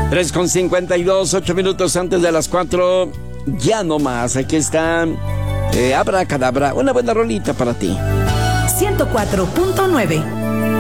3:52, 8 minutos antes de las 4. Ya no más. Aquí está Abracadabra. Una buena rolita para ti. 104.9